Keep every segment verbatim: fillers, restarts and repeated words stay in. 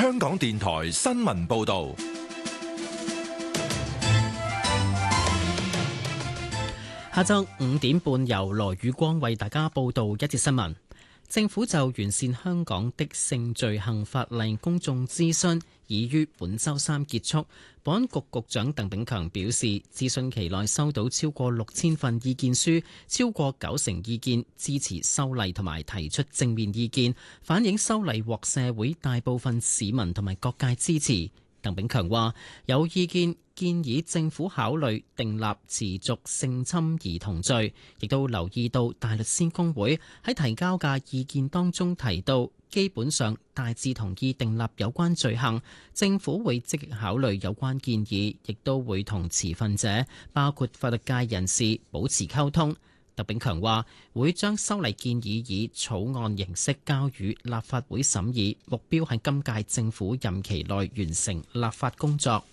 香港電台新聞報道。 下晝五點半，由羅宇光為大家報道一節新聞。政府就完善香港的性罪行法例公眾諮詢已於本週三結束。保安局局長鄧炳強表示，諮詢期內收到超過六千份意見書，超過九成意見支持修例同埋提出正面意見，反映修例獲社會大部分市民同埋各界支持。鄧炳強話：有意見建議政府考慮訂立持續性侵兒童罪，亦都留意到大律師公會喺提交嘅意見當中提到，基本上大致同意訂立有關罪行，政府會積極考慮有關建議，亦都會同持份者，包括法律界人士保持溝通。鄧炳強話會將修例建議以草案形式交予立法會審議，目標喺今屆政府任期內完成立法工作。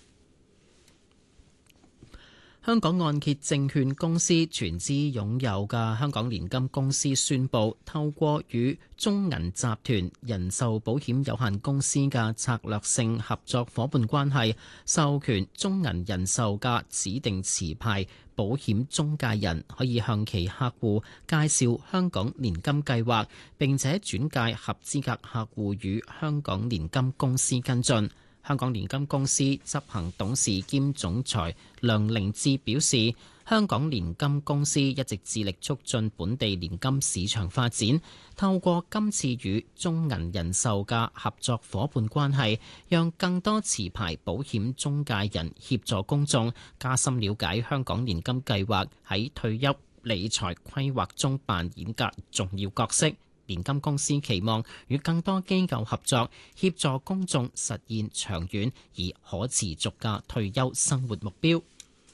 香港按揭證券公司全資擁有嘅香港年金公司宣布，透過與中銀集團人壽保險有限公司嘅策略性合作夥伴關係，授權中銀人壽嘅指定持牌保險中介人可以向其客戶介紹香港年金計劃，並且轉介合資格客戶與香港年金公司跟進。香港年金公司執行董事兼總裁梁凌志表示，香港年金公司一直致力促進本地年金市場發展，透過今次與中銀人壽嘅合作夥伴關係，讓更多持牌保險中介人協助公眾加深了解香港年金計劃喺退休理財規劃中扮演嘅重要角色。年金公司期望與更多機構合作，協助公眾實現長遠而可持續嘅退休生活目標。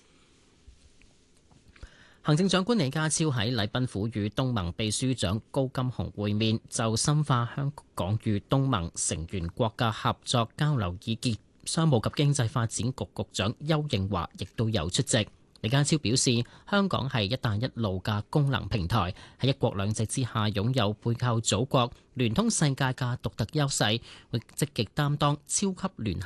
行政長官李家超喺禮賓府與東盟秘書長高金洪會面，就深化香港與東盟成員國嘅合作交流意見。商務及經濟發展局局長邱應華亦都有出席。李家超表示，香港係一帶一路嘅功能平台，喺一國兩制之下擁有背靠祖國、聯通世界嘅獨特優勢，會積極擔當超級聯繫